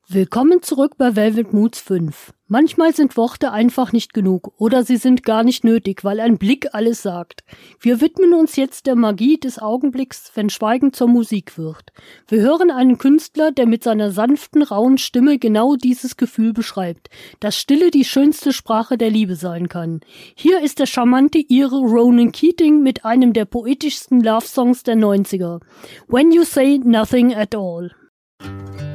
Willkommen zurück bei Velvet Moods 5. Manchmal sind Worte einfach nicht genug oder sie sind gar nicht nötig, weil ein Blick alles sagt. Wir widmen uns jetzt der Magie des Augenblicks, wenn Schweigen zur Musik wird. Wir hören einen Künstler, der mit seiner sanften, rauen Stimme genau dieses Gefühl beschreibt, dass Stille die schönste Sprache der Liebe sein kann. Hier ist der charmante Ire Ronan Keating mit einem der poetischsten Love-Songs der 90er. When You Say Nothing at All.